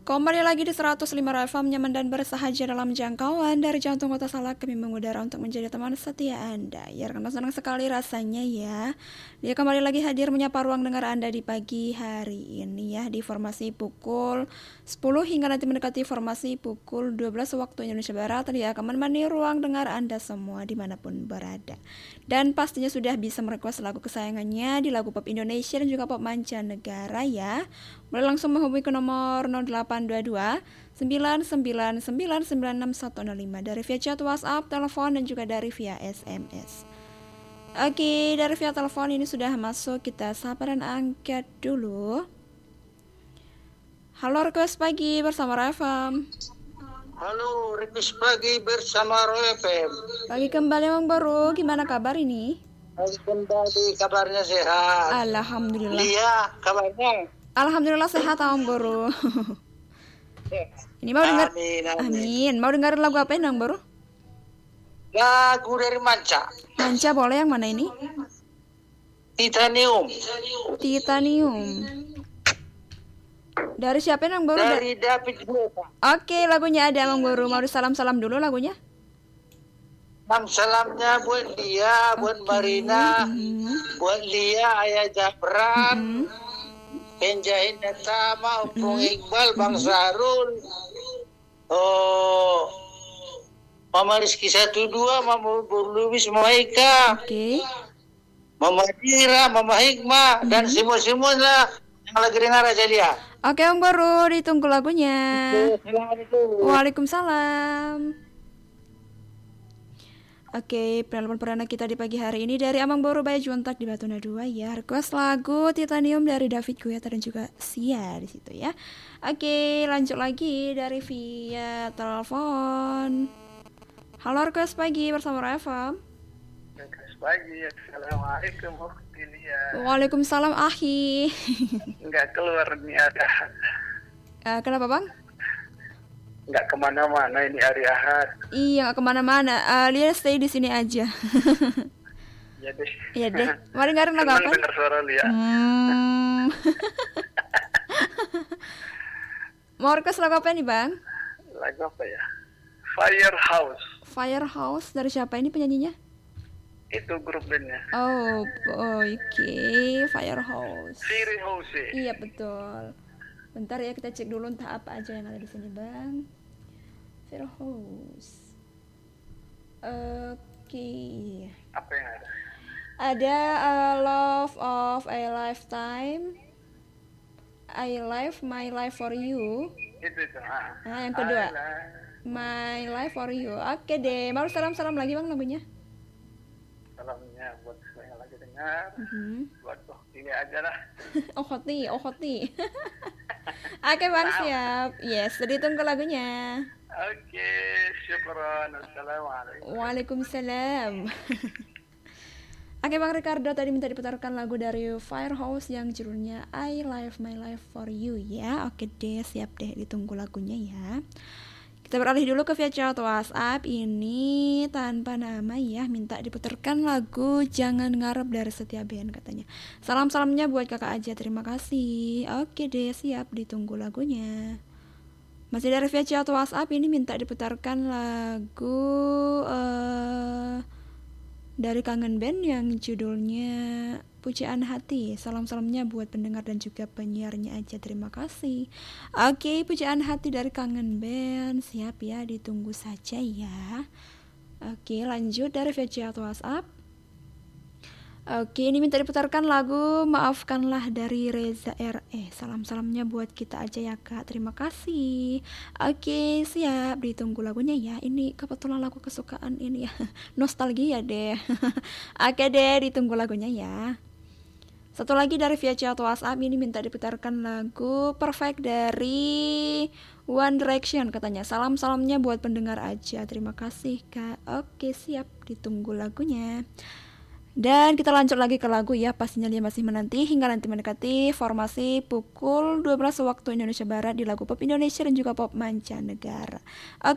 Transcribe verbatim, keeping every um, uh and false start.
Kembali lagi di seratus lima F M, nyaman dan bersahaja dalam jangkauan dari jantung kota Salak. Kami mengudara untuk menjadi teman setia Anda. Ya, karena senang sekali rasanya ya. Dia kembali lagi hadir menyapa ruang dengar Anda di pagi hari ini ya, di formasi pukul sepuluh hingga nanti mendekati formasi pukul dua belas waktu Indonesia Barat. Dia akan menemani ruang dengar Anda semua dimanapun berada. Dan pastinya sudah bisa merequest lagu kesayangannya di lagu pop Indonesia dan juga pop mancanegara ya. Boleh langsung menghubungi ke nomor nol delapan dua dua sembilan sembilan sembilan sembilan enam satu nol lima dari via chat WhatsApp, telepon dan juga dari via S M S. Oke, dari via telepon ini sudah masuk, kita sapa dan angkat dulu. Halo, request pagi bersama R F M. Halo, request pagi bersama R F M. Pagi kembali Bang Baru, gimana kabar ini? Pagi kembali, kabarnya sehat. Alhamdulillah. Iya, kabarnya. Alhamdulillah sehat Bang Baru. Ini mau dengar? Amin, amin. Amin. Mau dengerin lagu apa ini Bang Baru? Lagu dari Manca. Manca boleh, yang mana ini? Titanium. Titanium. Dari siapa Bang Baru? Dari David Guetta. Oke, lagunya ada Bang Baru. Mau disalam-salam dulu lagunya? Salam salamnya buat dia, buat okay. Marina, mm-hmm. buat Lia, Ayah Jabran, mm-hmm. penjahit Tama, Upung mm-hmm. Iqbal, Bang Sarul, oh, Mama Rizky satu dua, Mama Burlubis, Mama Ika, okay. Mama Dira, Mama Hikmah, mm-hmm. dan semua-semua lah yang lagi dengar aja dia. Oke, Bang Baru, ditunggu lagunya. Assalamualaikum. Waalaikumsalam. Oke, penelpon perdana kita di pagi hari ini dari Amang Baru Baya Juntak di Batuna dua ya. Request lagu Titanium dari David Guetta dan juga Sia di situ ya. Oke, lanjut lagi dari via telepon. Halo, request pagi bersama R F M. Request pagi, assalamualaikum. Waalaikumsalam Ahi. Enggak keluar nih ada. Uh, kenapa Bang? Enggak kemana-mana ini hari Ahad. Iya, nggak kemana-mana. Uh, Lia stay di sini aja. Iya deh. Iya deh. Mari dengerin lagu apa? Dengar suara Lia. Hmm. Mau request lagu apa nih Bang? Lagu apa ya? Firehouse. Firehouse dari siapa ini penyanyinya? Itu grup bandnya. Oh, oh oke. Okay. Firehouse. Firehouse. Iya betul. Bentar ya, kita cek dulu entah apa aja yang ada di sini Bang. Firehouse. Oke. Okay. Apa yang ada? Ada uh, Love of a Lifetime, I Live My Life for You. Itu itu. Ah, ah yang kedua My Life for You. Oke deh, mau salam-salam lagi Bang lagunya. Salamnya buat saya lagi dengar. Mm-hmm. Buat oh ini aja lah. oh hoti, oh hoti. Oke Bang, siap. Yes, jadi tunggu lagunya. Oke, syukron. Assalamualaikum. Waalaikumsalam. Oke Bang Ricardo tadi minta diputarkan lagu dari Firehouse yang judulnya I Live My Life For You ya. Oke deh, siap deh, ditunggu lagunya ya. Kita beralih dulu ke via chat WhatsApp. Ini tanpa nama ya, minta diputarkan lagu Jangan Ngarep dari Setia Band katanya. Salam-salamnya buat kakak aja, terima kasih. Oke deh, siap, ditunggu lagunya. Masih dari via chat WhatsApp, ini minta diputarkan lagu uh, dari Kangen Band yang judulnya Pujaan Hati. Salam-salamnya buat pendengar dan juga penyiarnya aja, terima kasih. Oke, Pujaan Hati dari Kangen Band. Siap ya, ditunggu saja ya. Oke, lanjut dari via chat WhatsApp. Oke, ini minta diputarkan lagu Maafkanlah dari Reza R E. Salam-salamnya buat kita aja ya Kak, terima kasih. Oke, siap, ditunggu lagunya ya. Ini kebetulan lagu kesukaan ini ya. Nostalgia deh. Oke deh, ditunggu lagunya ya. Satu lagi dari via chat WhatsApp, ini minta diputarkan lagu Perfect dari One Direction katanya. Salam-salamnya buat pendengar aja, terima kasih Kak. Oke, siap, ditunggu lagunya. Dan kita lanjut lagi ke lagu ya, pastinya dia masih menanti hingga nanti mendekati formasi pukul dua belas waktu Indonesia Barat di lagu pop Indonesia dan juga pop mancanegara. Oke.